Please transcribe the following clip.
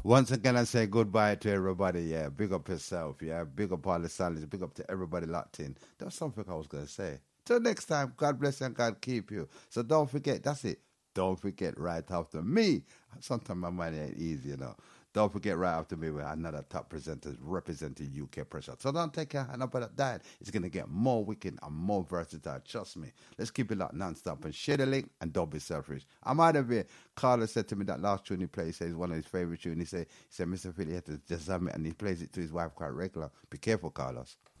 Once again, I say goodbye to everybody. Yeah, big up yourself. Yeah, big up all the salaries. Big up to everybody locked in. That's something I was going to say. Till next time, God bless you and God keep you. So don't forget, that's it. Don't forget right after me. Sometimes my mind ain't easy, you know. Don't forget right after me with another top presenter representing UK pressure. So don't take your hand up at that. It's going to get more wicked and more versatile. Trust me. Let's keep it like non-stop and share the link and don't be selfish. I'm out of here. Carlos said to me that last tune he played, he said it's one of his favorite tunes. He said, Mr. Philly had to just have it and he plays it to his wife quite regular. Be careful, Carlos.